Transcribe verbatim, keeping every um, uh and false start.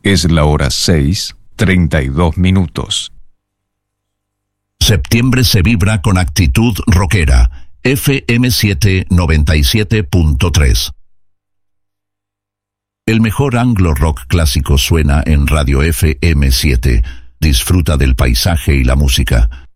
Es la hora seis, treinta y dos minutos. Septiembre se vibra con actitud rockera. F M siete noventa y siete punto tres. El mejor anglo rock clásico suena en Radio F M siete. Disfruta del paisaje y la música.